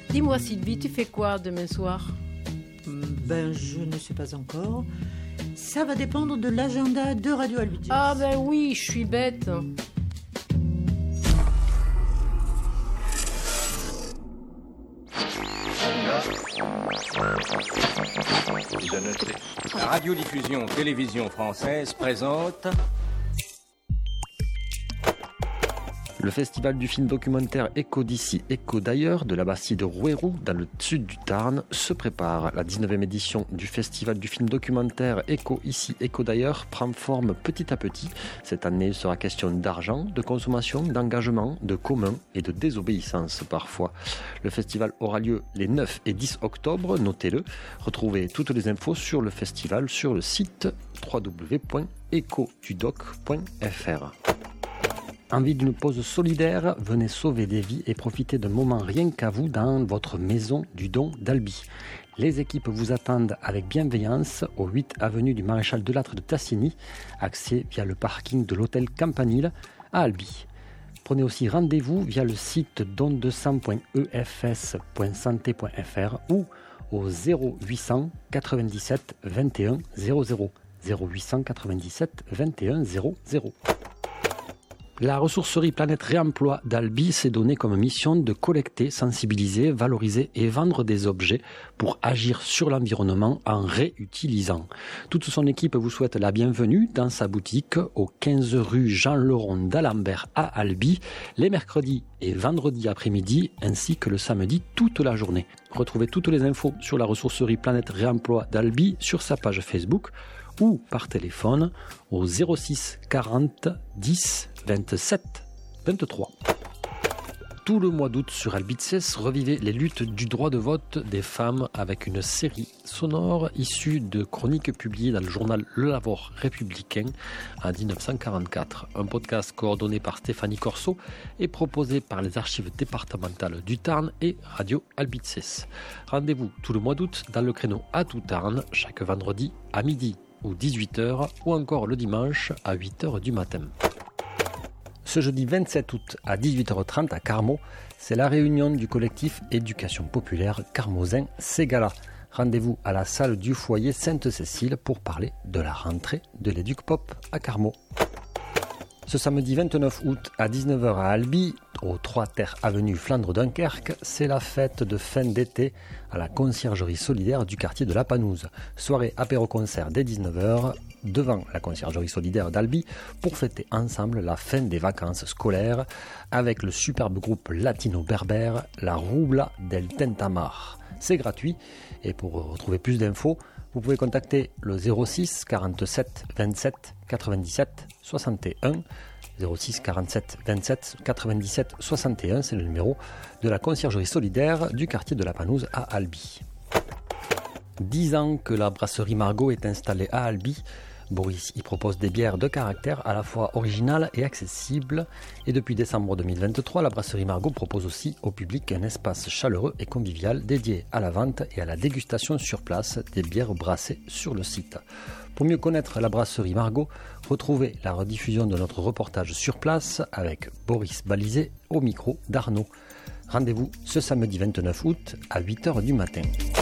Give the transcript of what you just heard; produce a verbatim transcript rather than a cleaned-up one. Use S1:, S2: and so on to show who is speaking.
S1: Dis-moi Sylvie, tu fais quoi demain soir?
S2: Ben, je ne sais pas encore. Ça va dépendre de l'agenda de Radio Albi Jazz.
S1: Ah ben oui, je suis bête.
S3: La radiodiffusion télévision française présente
S4: le festival du film documentaire Écho d'ici, Écho d'ailleurs de la Bastide de Rouerou dans le sud du Tarn se prépare. La dix-neuvième édition du festival du film documentaire Écho ici, Écho d'ailleurs prend forme petit à petit. Cette année, il sera question d'argent, de consommation, d'engagement, de commun et de désobéissance parfois. Le festival aura lieu les neuf et dix octobre, notez-le. Retrouvez toutes les infos sur le festival sur le site w w w point écho du doc point f r. Envie d'une pause solidaire? Venez sauver des vies et profiter d'un moment rien qu'à vous dans votre maison du don d'Albi. Les équipes vous attendent avec bienveillance au huit avenue du Maréchal Delattre de Tassigny, accès via le parking de l'hôtel Campanile à Albi. Prenez aussi rendez-vous via le site don deux cents point e f s point santé point f r ou au zéro huit cent quatre-vingt-dix-sept vingt et un zéro zéro. zéro huit cent quatre-vingt-dix-sept vingt et un zéro zéro. La ressourcerie Planète Réemploi d'Albi s'est donnée comme mission de collecter, sensibiliser, valoriser et vendre des objets pour agir sur l'environnement en réutilisant. Toute son équipe vous souhaite la bienvenue dans sa boutique au quinze rue Jean-Leron d'Alembert à Albi, les mercredis et vendredis après-midi ainsi que le samedi toute la journée. Retrouvez toutes les infos sur la ressourcerie Planète Réemploi d'Albi sur sa page Facebook ou par téléphone au zéro six quarante dix vingt-sept vingt-trois. Tout le mois d'août sur Albitzès, revivez les luttes du droit de vote des femmes avec une série sonore issue de chroniques publiées dans le journal Le Lavore républicain en dix-neuf cent quarante-quatre. Un podcast coordonné par Stéphanie Corso et proposé par les archives départementales du Tarn et Radio Albitzès. Rendez-vous tout le mois d'août dans le créneau à tout Tarn, chaque vendredi à midi ou dix-huit heures ou encore le dimanche à huit heures du matin. Ce jeudi vingt-sept août à dix-huit heures trente à Carmaux, c'est la réunion du collectif Éducation Populaire Carmozin Ségala. Rendez-vous à la salle du foyer Sainte-Cécile pour parler de la rentrée de l'Éduc-Pop à Carmaux. Ce samedi vingt-neuf août à dix-neuf heures à Albi, au trois Terres avenue Flandre Dunkerque, c'est la fête de fin d'été à la conciergerie solidaire du quartier de la Panouse. Soirée apéro-concert dès dix-neuf heures devant la conciergerie solidaire d'Albi pour fêter ensemble la fin des vacances scolaires avec le superbe groupe latino-berbère La Rubla del Tentamar. C'est gratuit et pour retrouver plus d'infos, vous pouvez contacter le zéro six quarante-sept vingt-sept quatre-vingt-dix-sept soixante et un. zéro six quarante-sept vingt-sept quatre-vingt-dix-sept soixante et un, c'est le numéro de la conciergerie solidaire du quartier de la Panouse à Albi. Dix ans que la brasserie Margot est installée à Albi. Boris y propose des bières de caractère à la fois originales et accessibles. Et depuis décembre deux mille vingt-trois, la brasserie Margot propose aussi au public un espace chaleureux et convivial dédié à la vente et à la dégustation sur place des bières brassées sur le site. Pour mieux connaître la brasserie Margot, retrouvez la rediffusion de notre reportage sur place avec Boris Balizé au micro d'Arnaud. Rendez-vous ce samedi vingt-neuf août à huit heures du matin.